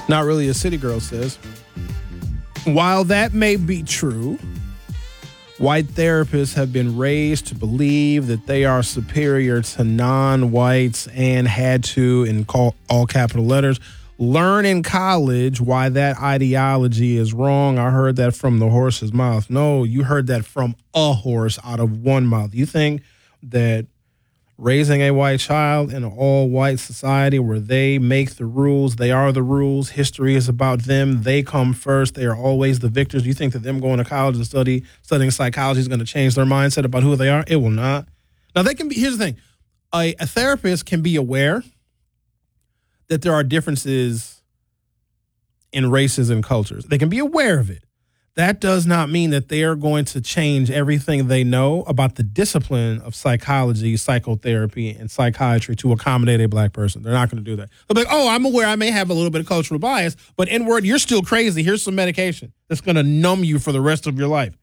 Not really, a city girl says. While that may be true, white therapists have been raised to believe that they are superior to non-whites and had to, in all capital letters, learn in college why that ideology is wrong. I heard that from the horse's mouth. No, you heard that from a horse out of one mouth. You think that raising a white child in an all-white society where they make the rules, they are the rules, history is about them, they come first, they are always the victors. You think that them going to college and studying psychology is going to change their mindset about who they are? It will not. Now, they can be, here's the thing, a therapist can be aware that there are differences in races and cultures. They can be aware of it. That does not mean that they are going to change everything they know about the discipline of psychology, psychotherapy, and psychiatry to accommodate a black person. They're not going to do that. They'll be like, oh, I'm aware I may have a little bit of cultural bias, but inward, you're still crazy. Here's some medication that's going to numb you for the rest of your life.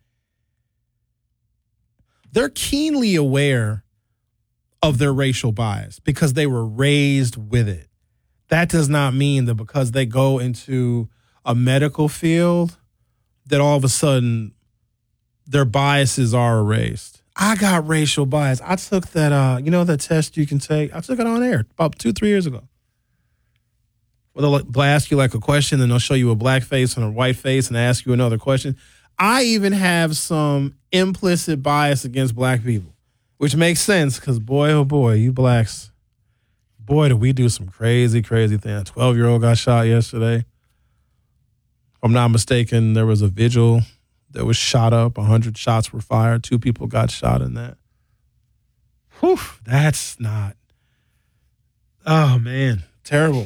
They're keenly aware of their racial bias because they were raised with it. That does not mean that because they go into a medical field that all of a sudden their biases are erased. I got racial bias. I took that, that test you can take. I took it on air about 2-3 years ago. Well, they'll ask you like a question, and they'll show you a black face and a white face and ask you another question. I even have some implicit bias against black people, which makes sense because, boy, oh boy, you blacks, boy, do we do some crazy, crazy things. A 12-year-old got shot yesterday. If I'm not mistaken, there was a vigil that was shot up. 100 shots were fired. 2 people got shot in that. Whew, that's not. Oh, man, terrible.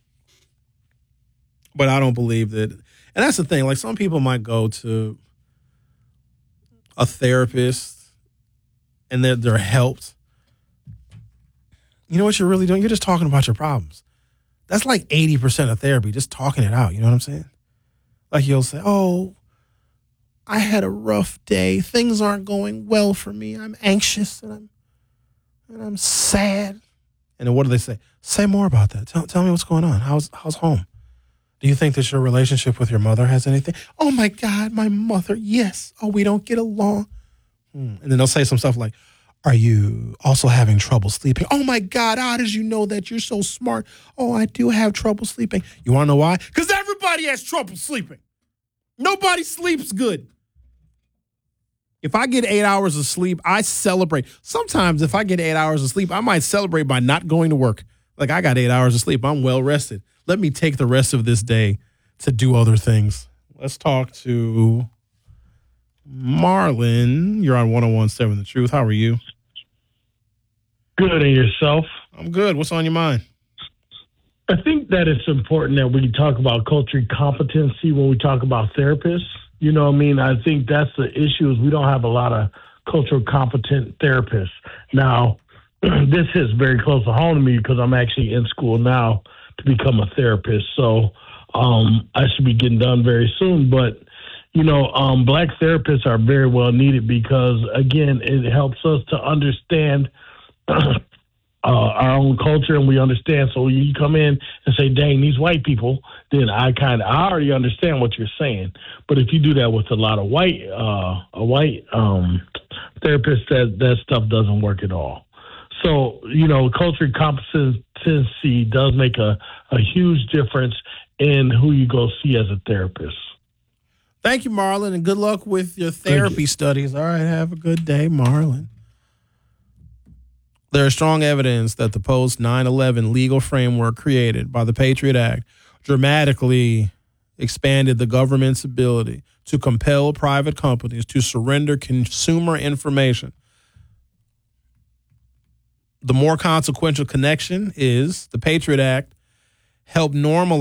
But I don't believe that. And that's the thing. Like, some people might go to a therapist and they're helped. You know what you're really doing? You're just talking about your problems. That's like 80% of therapy, just talking it out. You know what I'm saying? Like, you'll say, oh, I had a rough day. Things aren't going well for me. I'm anxious and I'm sad. And then what do they say? Say more about that. Tell me what's going on. How's home? Do you think that your relationship with your mother has anything? Oh, my God, my mother, yes. Oh, we don't get along. And then they'll say some stuff like, are you also having trouble sleeping? Oh, my God, how did you know that? You're so smart. Oh, I do have trouble sleeping. You want to know why? Because everybody has trouble sleeping. Nobody sleeps good. If I get 8 hours of sleep, I celebrate. Sometimes if I get 8 hours of sleep, I might celebrate by not going to work. Like, I got 8 hours of sleep. I'm well rested. Let me take the rest of this day to do other things. Let's talk to Marlon. You're on 101.7 The Truth. How are you? Good, and yourself? I'm good. What's on your mind? I think that it's important that we talk about cultural competency when we talk about therapists. You know what I mean? I think that's the issue is we don't have a lot of cultural competent therapists. Now, this is very close to home to me because I'm actually in school now to become a therapist. So I should be getting done very soon. But, black therapists are very well needed because, again, it helps us to understand our own culture, and we understand. So when you come in and say, dang, these white people, then I already understand what you're saying. But if you do that with a lot of white therapists, that stuff doesn't work at all. So, cultural competency does make a huge difference in who you go see as a therapist. Thank you, Marlon, and good luck with your therapy studies. All right, have a good day, Marlon. There is strong evidence that the post 9/11 legal framework created by the Patriot Act dramatically expanded the government's ability to compel private companies to surrender consumer information. The more consequential connection is the Patriot Act helped normalize